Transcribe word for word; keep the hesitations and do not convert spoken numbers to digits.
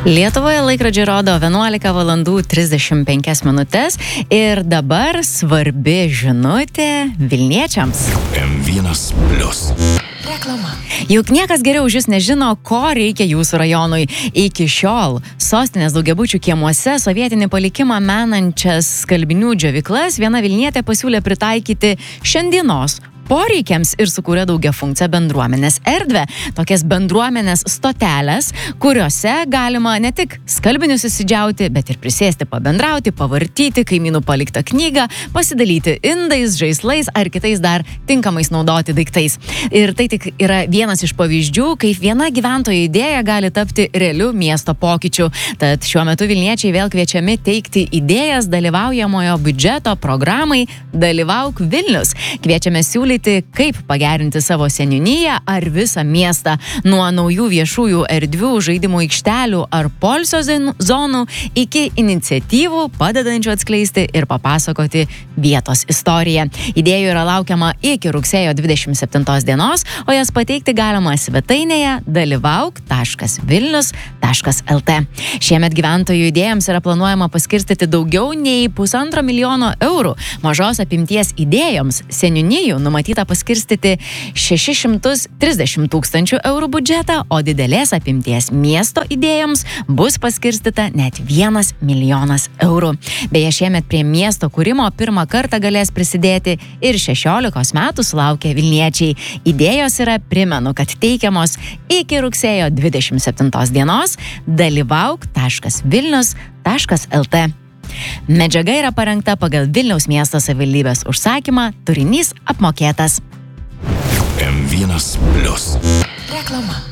Lietuvoje laikrodžiai rodo vienuolika valandų trisdešimt penkias minutės ir dabar svarbi žinutė Vilniečiams. M vienas plius. Reklama. Juk niekas geriau už jūs nežino, ko reikia jūsų rajonui. Iki šiol sostinės daugiabučių kiemuose sovietinį palikimą menančias skalbinių džiovyklas viena Vilnietė pasiūlė pritaikyti šiandienos poreikiams ir sukūrė daugiafunkcę bendruomenės erdvę. Tokias bendruomenės stotelės, kuriuose galima ne tik skalbinius įsidžiauti, bet ir prisėsti, pabendrauti, pavartyti kaimynų paliktą knygą, pasidalyti indais, žaislais ar kitais dar tinkamais naudoti daiktais. Ir tai tik yra vienas iš pavyzdžių, kaip viena gyventojo idėja gali tapti realiu miesto pokyčiu. Tad šiuo metu Vilniečiai vėl kviečiami teikti idėjas dalyvaujamojo biudžeto programai Dalyvauk Vilnius. Kviečiame siūlyti, kaip pagerinti savo seniūniją ar visą miestą, nuo naujų viešųjų erdvių, žaidimų aikštelių ar poilsio zonų iki iniciatyvų padedančių atskleisti ir papasakoti vietos istoriją. Idėjų yra laukiama iki rugsėjo dvidešimt septintos dienos, o jas pateikti galima svetainėje dalyvauk taškas vilnius taškas lt. Šiemet gyventojų idėjams yra planuojama paskirstyti daugiau nei pusantro milijono eurų. Mažos apimties idėjoms seniūnijų numatyti paskirstyti šešis šimtus trisdešimt tūkstančių eurų biudžetą, o didelės apimties miesto idėjoms bus paskirstyta net vienas milijonas eurų. Beje, šiemet prie miesto kūrimo pirmą kartą galės prisidėti ir šešiolikos metų sulaukę Vilniečiai. Idėjos yra, primenu, kad teikiamos iki rugsėjo dvidešimt septintos dienos dalyvauk taškas vilnius taškas lt. Medžiaga yra parengta pagal Vilniaus miesto savivaldybės užsakymą, turinys apmokėtas. M vienas plius. Reklama.